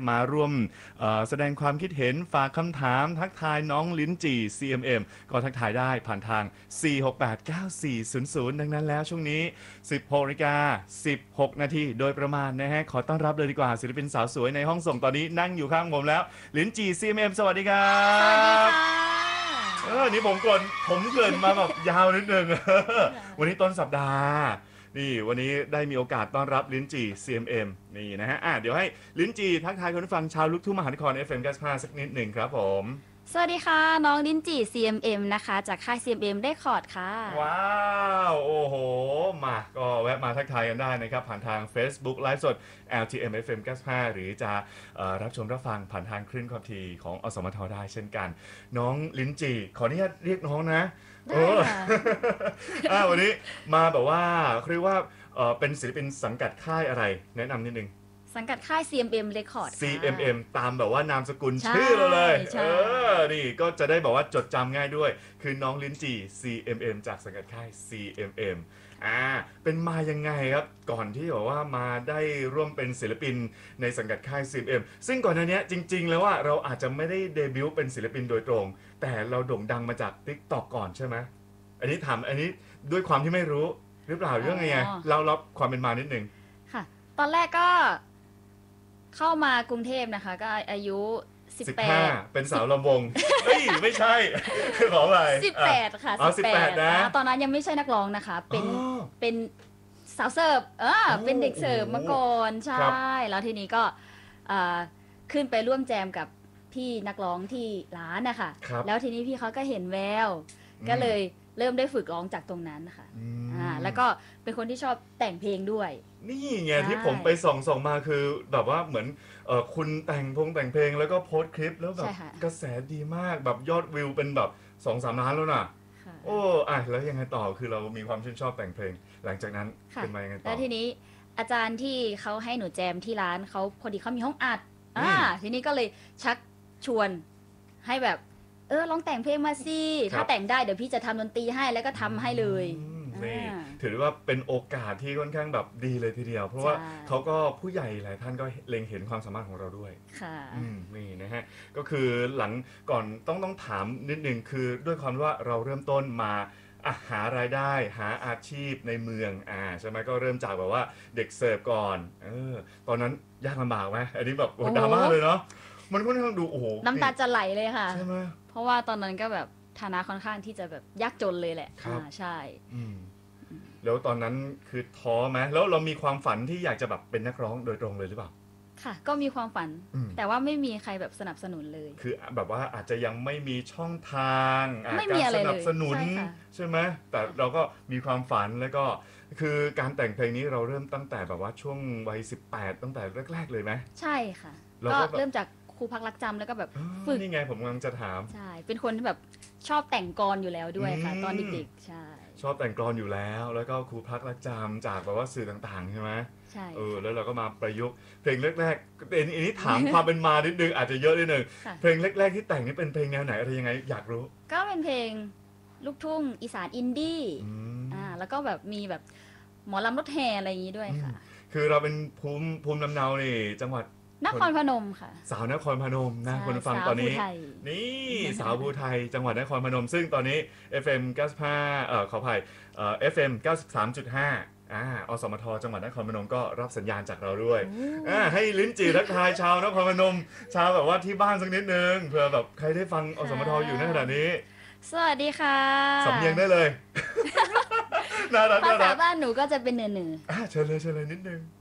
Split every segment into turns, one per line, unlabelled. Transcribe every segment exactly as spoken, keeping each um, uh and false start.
มาร่วมแสดงความคิดเห็นฝากคำถามทักทายน้องลิ้นจี่ ซี เอ็ม เอ็ม ก็ทักทายได้ผ่านทาง สี่ หก แปด เก้า สี่ ศูนย์ ศูนย์ ดังนั้นแล้วช่วงนี้ สิบหกนาฬิกาสิบหกนาทีโดยประมาณนะฮะขอต้อนรับเลยดีกว่าศิลปินสาวสวยในห้องส่งตอนนี้นั่งอยู่ข้างผมแล้วลิ้นจี่ ซี เอ็ม เอ็ม สวัสดีครั
บสวัสดีค่ะ
เออนี่ผมกดผมเกินมาแบบยาวนิดนึงวันนี้ต้นสัปดาห์นี่วันนี้ได้มีโอกาสต้อนรับลิ้นจี่ ซี เอ็ม เอ็ม นี่นะฮะอ่ะเดี๋ยวให้ลิ้นจี่ทักทายคนฟังชาวลูกทุ่งมหานคร เอฟ เอ็ม เก้าสิบห้าสักนิดหนึ่งครับผม
สวัสดีค่ะน้องลิ้นจี่ ซี เอ็ม เอ็ม นะคะจากค่าย ซี เอ็ม เอ็ม Record ค่ะ
ว้าวโอ้โหมาก็แวะมาทักทายกันได้นะครับผ่านทาง Facebook ไลฟ์สด แอล ที เอ็ม เอฟ เอ็ม เก้าสิบห้าหรือจะรับชมรับฟังผ่านทางคลื่นความถี่ของอสมทได้เช่นกันน้องลิ้นจี่ขออนุญาตเรียกน้องนะ
ได้ค่ะ
วันนี้มาแบบว่าเรียกว่าเป็นศิลปินสังกัดค่ายอะไรแนะนำนิดนึง
สังกัดค่าย ซี เอ็ม เอ็ม Record
ซี เอ็ม เอ็ม ตามแบบว่านามสกุลชื่อเราเลยเออนี่ก็จะได้บอกว่าจดจำง่ายด้วยคือน้องลิ้นจี่ ซี เอ็ม เอ็ม จากสังกัดค่าย ซี เอ็ม เอ็ม อ่าเป็นมายังไงครับก่อนที่บอกว่ามาได้ร่วมเป็นศิลปินในสังกัดค่าย ซี เอ็ม เอ็ม ซึ่งก่อนหน้านี้จริงๆแล้วว่าเราอาจจะไม่ได้เดบิวต์เป็นศิลปินโดยตรงแต่เราโด่งดังมาจาก TikTok ก่อนใช่ไหมอันนี้ถามอันนี้ด้วยความที่ไม่รู้หรือเปล่าเรื่องไงเรารับความเป็นมานิดนึง
ค่ะตอนแรกก็เข้ามากรุงเทพนะคะก็อายุสิบแปด
เป็นสาวลำวงเฮ้ยไม่ใช่คือขออะไร
สิบแปดค่ะ
สิบแปดนะ
ตอนนั้นยังไม่ใช่นักร้องนะคะเป็นเป็นสาวเสิร์ฟเออเป็นเด็กเสิร์ฟมาก่อนใช่แล้วทีนี้ก็ขึ้นไปร่วมแจมกับพี่นักร้องที่ร้านนะคะแล้วทีนี้พี่เขาก็เห็นแววก็เลยเริ่มได้ฝึกร้องจากตรงนั้นค่ะอ่าแล้วก็เป็นคนที่ชอบแต่งเพลงด้วย
นี่ไงที่ผมไปส่องส่องมาคือแบบว่าเหมือนเออคุณแต่งพงแต่งเพลงแล้วก็โพสต์คลิปแล้วแบบกระแสดีมากแบบยอดวิวเป็นแบบสองสามล้านแล้วน่ะโอ้อ่ะแล้วยังไงต่อคือเรามีความชื่นชอบแต่งเพลงหลังจากนั้นเป็นมายังไงต่อ
แล้วทีนี้อาจารย์ที่เขาให้หนูแจมที่ร้านเขาพอดีเขามีห้องอัดอ่าทีนี้ก็เลยชักชวนให้แบบเออลองแต่งเพลงมาสิถ้าแต่งได้เดี๋ยวพี่จะทำดนตรีให้แล้วก็ทำให้เลย
นี่ถือว่าเป็นโอกาสที่ค่อนข้างแบบดีเลยทีเดียวเพราะว่าเขาก็ผู้ใหญ่หลายท่านก็เล็งเห็นความสามารถของเราด้วย
ค่ะ
นี่นะฮะก็คือหลังก่อนต้องต้องถามนิดนึงคือด้วยความว่าเราเริ่มต้นมาหารายได้หาอาชีพในเมืองอ่าใช่ไหมก็เริ่มจากแบบว่าเด็กเสิร์ฟก่อนเออตอนนั้นยากลำบากไหมอันนี้แบบดราม่าเลยเนาะมันค่อนข้างดูโอ้โห
น้ำตาจะไหลเลยค่ะ
ใช่ไหม
เพราะว่าตอนนั้นก็แบบฐานะค่อนข้างที่จะแบบยากจนเลยแหละ
อ่า
ใช่
แล้วตอนนั้นคือท้อไหมแล้วเรามีความฝันที่อยากจะแบบเป็นนักร้องโดยตรงเลยหรือเปล่า
ค่ะก็มีความฝันแต่ว่าไม่มีใครแบบสนับสนุนเลย
คือแบบว่าอาจจะยังไม่มีช่องทาง
ไม่มีอะไรเลย
สนับสนุนใช่ไหมแต่เราก็มีความฝันแล้วก็คือการแต่งเพลงนี้เราเริ่มตั้งแต่แบบว่าช่วงวัยสิบแปดตั้งแต่แรกๆเลยไหม
ใช่ค่ะก็เริ่มจากครูพักรักจำแล้วก็แบบฝึก
นี่ไงผมกำลังจะถาม
ใช่เป็นคนที่แบบชอบแต่งกลอนอยู่แล้วด้วยค่ะตอนเด็กๆใช่
ชอบแต่งกลอนอยู่แล้วแล้วก็ครูพักรักจำจากแบบว่าสื่อต่างๆใช่ไหม
ใช่
เออแล้วเราก็มาประยุกต์เพลงแรกๆอันนี้ถามความเป็นมานิดนึงอาจจะเยอะนิดนึงเพลงแรกๆที่แต่งนี่เป็นเพลงแนวไหนอะไรยังไงอยากรู้
ก็เป็นเพลงลูกทุ่งอีสานอินดี้อ่าแล้วก็แบบมีแบบหมอลำรถแห่อะไรอย่างนี้ด้วยค่ะ
คือเราเป็นภูมิภูมิลำเนานี่จังหวัด
นครพนมค่ะ
สาวนครพนมนะคนฟังตอนนี้นี่สาวภูไทยจังหวัดนครพนมซึ่งตอนนี้ เอฟ เอ็ม เก้าสิบห้าเอ่อขออภัยเอ่อ เอฟ เอ็ม เก้าสิบสามจุดห้า อ่าอสมทจังหวัดนครพนมก็รับสัญญาณจากเราด้วยอ่าให้ลิ้นจี่ทักทายชาวนครพนมชาวแบบว่าที่บ้านสักนิดนึงเผื่อแบบใครได้ฟังอสมทอยู่ในขณะนี้
สวัสดีค่ะ
สำเนียงได้เลยน่ารัก
ภาษาบ้านหนูก็จะเป็นเนื้อเนื้อ
เชิญเลยเชิญเลยนิดนึง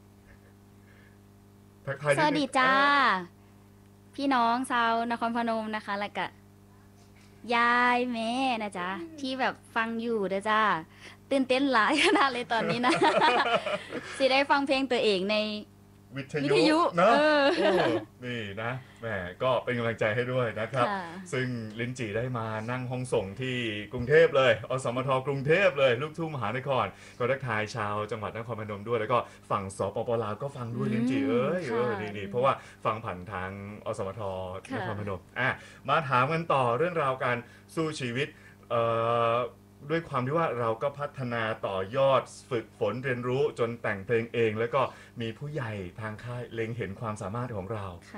สวัสดีจ้าพี่น้องชาวนครพนมนะคะแล้วก็ยายแม่นะจ๊ะที่แบบฟังอยู่เด้อจ้าตื่นเต้นหลายขนาดเลยตอนนี้นะสิได้ฟังเพลงตัวเองใน
วิทยุเนาะนี่นะแหมก็เป็นกำลังใจให้ด้วยนะครับซึ่งลิ้นจี่ได้มานั่งห้องส่งที่กรุงเทพเลยอสมทกรุงเทพเลยลูกทุ่งมหานครก็ทักทายชาวจังหวัดนครพนมด้วยแล้วก็ฝั่งสปปลาวก็ฟังด้วยลิ้นจี่เอ้ยเออดีๆเพราะว่าฟังผ่านทางอสมทนครพนมอ่ะมาถามกันต่อเรื่องราวการสู้ชีวิตเอ่อด้วยความที่ว่าเราก็พัฒนาต่อยอดฝึกฝนเรียนรู้จนแต่งเพลงเองแล้วก็มีผู้ใหญ่ทางค่ายเล็งเห็นความสามารถของเรา